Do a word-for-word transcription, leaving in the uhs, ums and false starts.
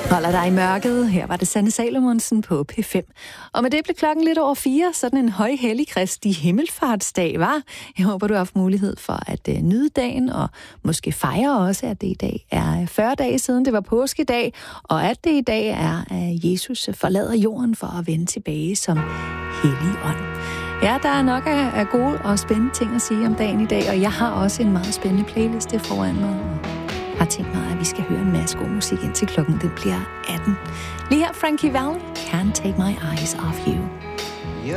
Holder dig i mørket. Her var det Sanne Salomonsen på P fem. Og med det blev klokken lidt over fire. Sådan en højhellig Kristi himmelfartsdag var. Jeg håber, du har haft mulighed for at uh, nyde dagen, og måske fejre også, at det i dag er fyrre dage siden, det var påskedag, og at det i dag er, at Jesus forlader jorden for at vende tilbage som hellig ånd. Ja, der er nok af, af gode og spændende ting at sige om dagen i dag, og jeg har også en meget spændende playliste foran mig. Jeg har tænkt mig, at vi skal høre en masse god musik indtil klokken den bliver atten. Lige her Frankie Valli, Can't Take My Eyes Off You.